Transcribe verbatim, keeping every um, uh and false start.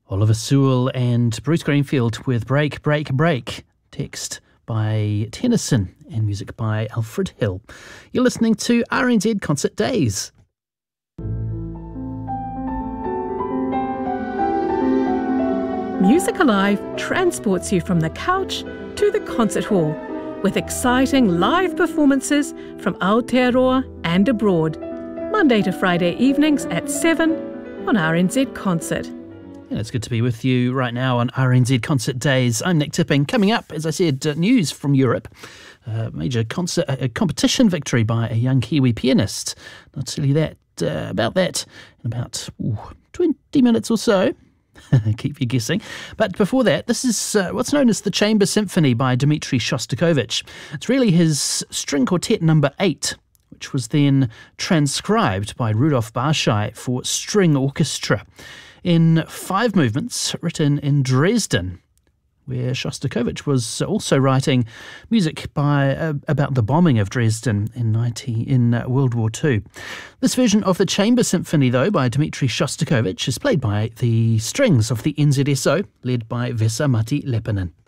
Oliver Sewell and Bruce Greenfield with Break, Break, Break. Text by Tennyson and music by Alfred Hill. You're listening to R N Z Concert Days. Music Alive transports you from the couch to the concert hall with exciting live performances from Aotearoa and abroad. Monday to Friday evenings at seven on R N Z Concert. And it's good to be with you right now on R N Z Concert Days. I'm Nick Tipping. Coming up, as I said, uh, news from Europe. Uh, major concert, a competition victory by a young Kiwi pianist. I'll tell you that uh, about that in about ooh, twenty minutes or so. Keep you guessing. But before that, this is uh, what's known as the Chamber Symphony by Dmitri Shostakovich. It's really his string quartet number eight, which was then transcribed by Rudolf Barschai for string orchestra in five movements, written in Dresden, where Shostakovich was also writing music by uh, about the bombing of Dresden in ninety in uh, World War Two. This version of the Chamber Symphony, though, by Dmitri Shostakovich, is played by the strings of the N Z S O, led by Vesa-Matti Leppänen.